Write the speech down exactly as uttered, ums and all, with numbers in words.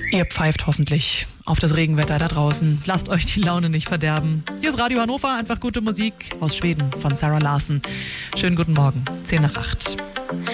Ihr pfeift hoffentlich auf das Regenwetter da draußen. Lasst euch die Laune nicht verderben. Hier ist Radio Hannover, einfach gute Musik aus Schweden von Sarah Larsson. Schönen guten Morgen, zehn nach acht.